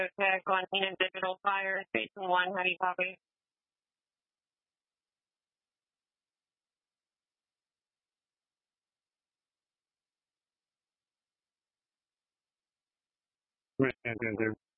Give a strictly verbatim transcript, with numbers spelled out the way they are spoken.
Tech on Enid Digital Fire, Station one, how do you copy? Right, right, right, right.